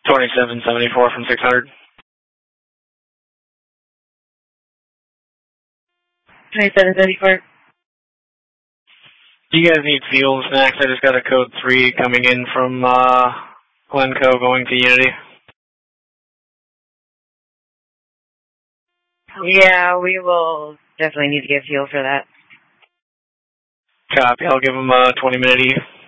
2774 from 600. 2774. Do you guys need fuel and snacks? I just got a code 3 coming in from Glencoe going to Unity. Yeah, we will definitely need to get fuel for that. Copy. I'll give them a 20-minute E.